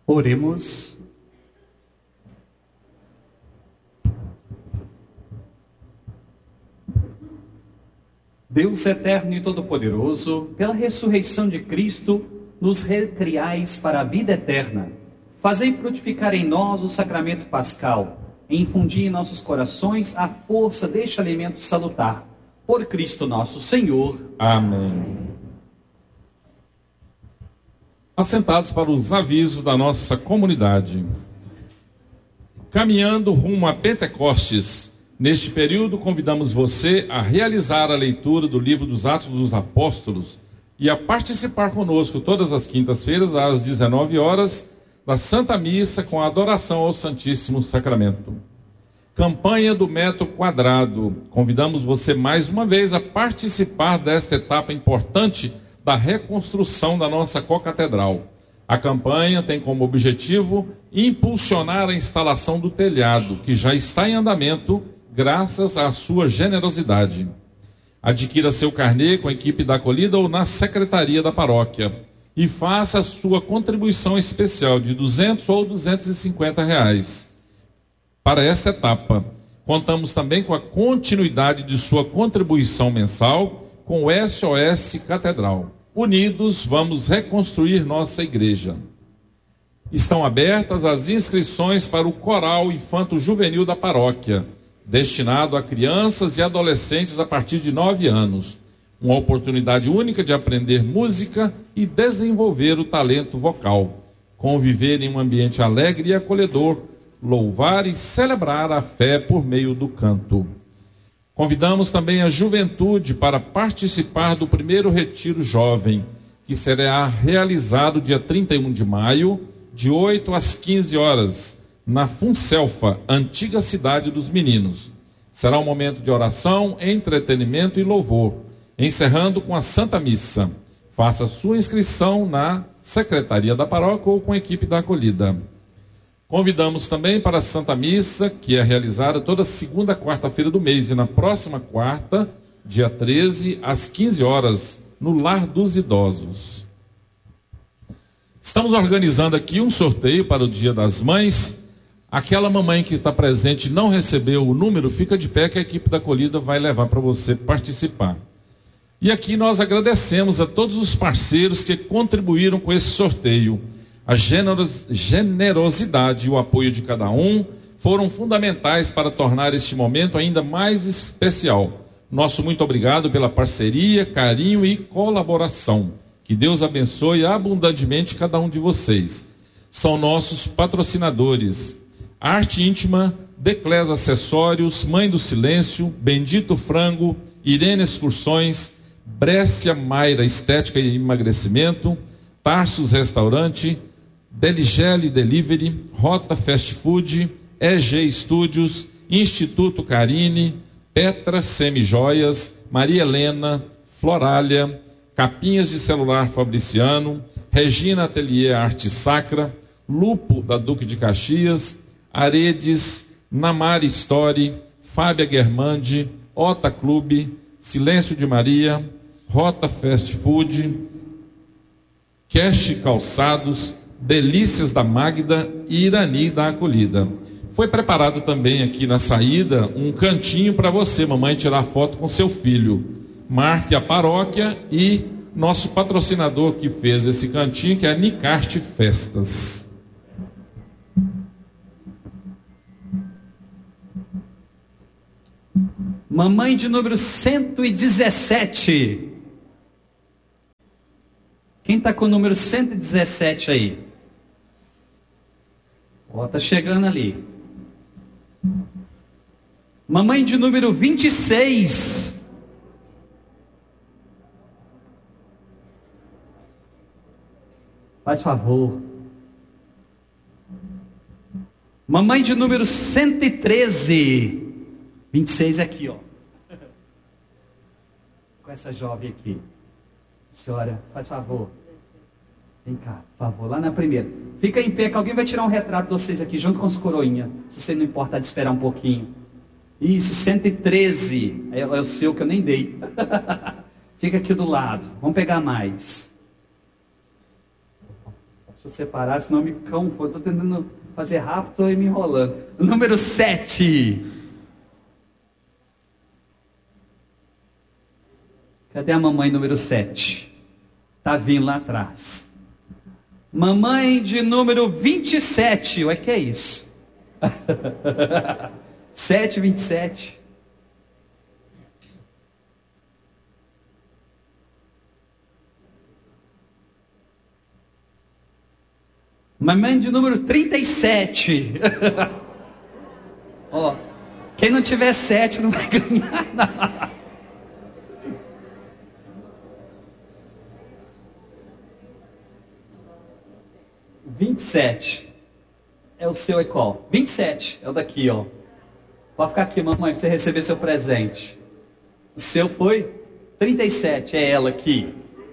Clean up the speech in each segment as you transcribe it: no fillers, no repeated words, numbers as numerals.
Oremos. Deus eterno e todo-poderoso, pela ressurreição de Cristo, nos recriais para a vida eterna. Fazei frutificar em nós o sacramento pascal, e infundir em nossos corações a força deste alimento salutar. Por Cristo nosso Senhor. Amém. Assentados para os avisos da nossa comunidade. Caminhando rumo a Pentecostes, neste período convidamos você a realizar a leitura do livro dos Atos dos Apóstolos e a participar conosco todas as quintas-feiras às 19 horas da Santa Missa com a adoração ao Santíssimo Sacramento. Campanha do metro quadrado. Convidamos você mais uma vez a participar desta etapa importante da reconstrução da nossa co-catedral. A campanha tem como objetivo impulsionar a instalação do telhado, que já está em andamento graças à sua generosidade. Adquira seu carnê com a equipe da acolhida ou na secretaria da paróquia e faça a sua contribuição especial de R$200 ou R$250. Para esta etapa, contamos também com a continuidade de sua contribuição mensal com o SOS Catedral. Unidos, vamos reconstruir nossa igreja. Estão abertas as inscrições para o Coral Infanto Juvenil da paróquia, destinado a crianças e adolescentes a partir de 9 anos. Uma oportunidade única de aprender música e desenvolver o talento vocal, conviver em um ambiente alegre e acolhedor, louvar e celebrar a fé por meio do canto. Convidamos também a juventude para participar do primeiro retiro jovem, que será realizado dia 31 de maio, de 8 às 15 horas, na Funcelfa, antiga cidade dos meninos. Será um momento de oração, entretenimento e louvor, encerrando com a Santa Missa. Faça sua inscrição na Secretaria da Paróquia ou com a equipe da acolhida. Convidamos também para a Santa Missa, que é realizada toda segunda quarta-feira do mês, e na próxima quarta, dia 13, às 15 horas, no Lar dos Idosos. Estamos organizando aqui um sorteio para o Dia das Mães. Aquela mamãe que está presente e não recebeu o número, fica de pé que a equipe da acolhida vai levar para você participar. E aqui nós agradecemos a todos os parceiros que contribuíram com esse sorteio. A generosidade e o apoio de cada um foram fundamentais para tornar este momento ainda mais especial. Nosso muito obrigado pela parceria, carinho e colaboração. Que Deus abençoe abundantemente cada um de vocês. São nossos patrocinadores: Arte Íntima, Declés Acessórios, Mãe do Silêncio, Bendito Frango, Irene Excursões, Brécia Mayra Estética e Emagrecimento, Tarsus Restaurante, Deligele Delivery, Rota Fast Food, EG Studios, Instituto Carine, Petra Semijoias, Maria Helena, Florália, Capinhas de Celular Fabriciano, Regina Atelier Arte Sacra, Lupo da Duque de Caxias, Aredes, Namar Story, Fábia Germandi, Ota Clube, Silêncio de Maria, Rota Fast Food, Cash Calçados, Delícias da Magda e Irani da Acolhida. Foi preparado também aqui na saída um cantinho para você, mamãe, tirar foto com seu filho. Marque a paróquia e nosso patrocinador que fez esse cantinho, que é a Nicarte Festas. Mamãe de número 117. Quem está com o número 117 aí? Ó, tá chegando ali. Mamãe de número 26. Faz favor. Mamãe de número 113. 26 é aqui, ó. Com essa jovem aqui. Senhora, faz favor. Vem cá, por favor, lá na primeira. Fica em pé que alguém vai tirar um retrato de vocês aqui, junto com os coroinhas. Se você não importar de esperar um pouquinho. Isso, 113. É o seu que eu nem dei. Fica aqui do lado. Vamos pegar mais. Deixa eu separar, senão eu me confundo. Estou tentando fazer rápido, estou me enrolando. Número 7. Cadê a mamãe número 7? Está vindo lá atrás. Mamãe de número 27. Ué, que é isso? 7, 27. Mamãe de número 37. Ó, quem não tiver 7 não vai ganhar nada. Vinte e sete. É o seu é qual? 27. É o daqui, ó. Pode ficar aqui, mamãe, para você receber seu presente. O seu foi 37. É ela aqui.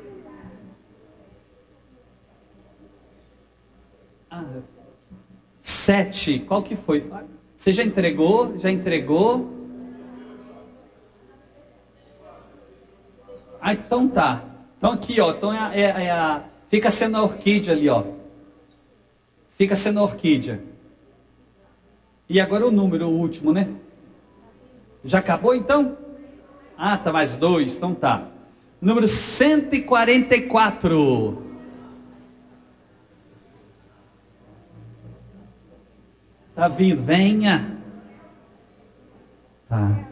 7. Qual que foi? Você já entregou? Já entregou? Ah, então tá. Então aqui, ó. Então fica sendo a orquídea ali, ó. Fica sendo a orquídea. E agora o número, o último, né? Já acabou então? Ah, tá mais 2, então tá. Número 144. Tá vindo, venha. Tá.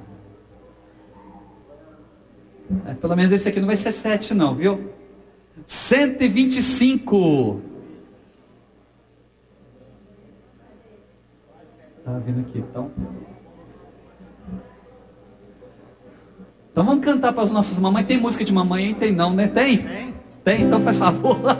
Pelo menos esse aqui não vai ser 7 não, viu? 125. Tá vindo aqui, então. Então vamos cantar para as nossas mamães. Tem música de mamãe aí? Tem não, né? Tem? Tem, então faz favor.